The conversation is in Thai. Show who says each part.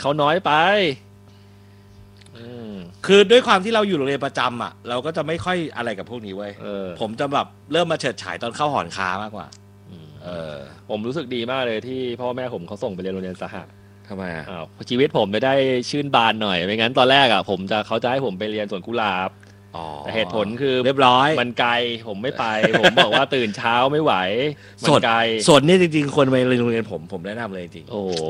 Speaker 1: เขาน้อยไป
Speaker 2: คือด้วยความที่เราอยู่โรงเรียนประจำอ่ะเราก็จะไม่ค่อยอะไรกับพวกนี้เว้ยผมจะแบบเริ่มมาเฉิดฉายตอนเข้าหอนค้ามากกว่า
Speaker 1: ผมรู้สึกดีมากเลยที่พ่อแม่ผมเขาส่งไปเรียนโรงเรียนสหะ
Speaker 2: ทำไมอ่ะ
Speaker 1: ชีวิตผมไม่ได้ชื่นบานหน่อยไม่งั้นตอนแรกอ่ะเขาจะให้ผมไปเรียนสวนกุหลาบแต่เหตุผลคือ
Speaker 2: เรียบร้อย
Speaker 1: มันไกลผมไม่ไป ผมบอกว่าตื่นเช้าไม่ไหวมันไกล
Speaker 2: สวนนี่จริงๆคนไปโรงเรียนผมแนะนำเลยจริง
Speaker 1: โอ้